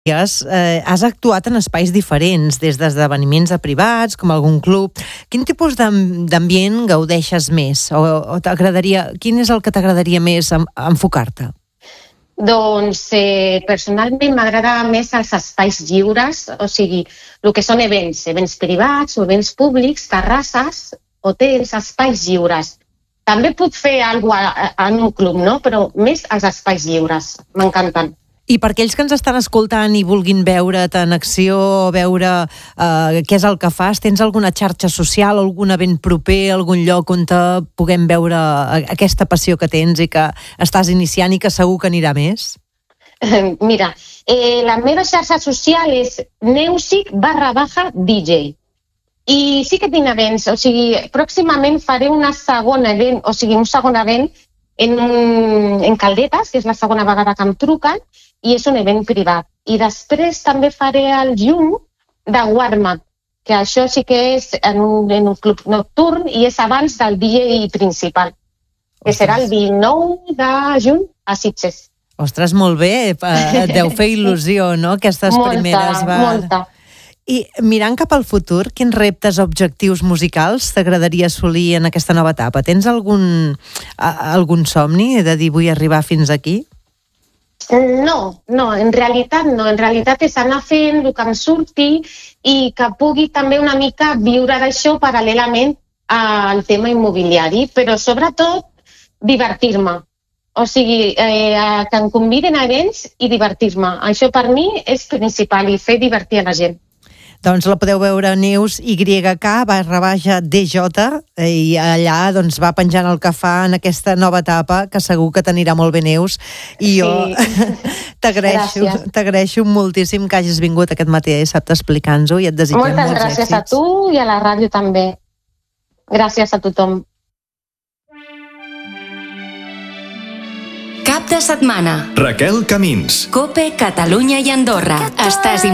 Has actuat en espais diferents, des d'esdeveniments privats, com algun club. Quin tipus d'ambient gaudeixes més? O t'agradaria, quin és el que t'agradaria més enfocar-te? Doncs personalment m'agrada més els espais lliures, o sigui, el que són events privats o events públics, terrasses, hotels, espais lliures. També puc fer alguna cosa en un club, no? Però més els espais lliures, m'encanten. I per aquells que ens estan escoltant i vulguin veure't en acció, veure què és el que fas, tens alguna xarxa social, algun event proper, algun lloc on te puguem veure aquesta passió que tens i que estàs iniciant i que segur que anirà més? Mira, la meva xarxa social és neusic_DJ. I sí que tinc events, o sigui, pròximament faré un segon event en Caldetes, que és la segona vegada que em truquen, i és un event privat. I després també faré el juny de Warm-up, que això sí que és en un club nocturn i és abans del DJ principal, que serà el 19 de juny a Sitges. Ostres, molt bé, et deu fer il·lusió, no?, aquestes primeres... Molta. I mirant cap al futur, quins reptes o objectius musicals t'agradaria assolir en aquesta nova etapa? Tens algun somni de dir vull arribar fins aquí? No, en realitat no. En realitat és anar fent el que em surti i que pugui també una mica viure d'això paral·lelament al tema immobiliari, però sobretot divertir-me. O sigui, que em conviden a events i divertir-me. Això per mi és principal i fer divertir a la gent. Doncs la podeu veure a Neus YK_DJ i allà doncs, va penjant el que fa en aquesta nova etapa, que segur que t'anirà molt bé, Neus. I jo t'agraeixo moltíssim que hagis vingut aquest matí a Dissabte a explicar-nos-ho i et desitgem molts èxits. Moltes gràcies a tu i a la ràdio també. Gràcies a tothom. Cap de setmana. Raquel Camins. COPE Catalunya i Andorra. Estàs